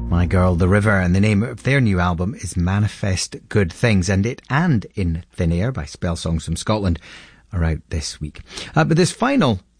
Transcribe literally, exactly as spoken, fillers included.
My Girl the River, and the name of their new album is Manifest Good Things, and it and In Thin Air by Spell Songs from Scotland are out this week. Uh, but this final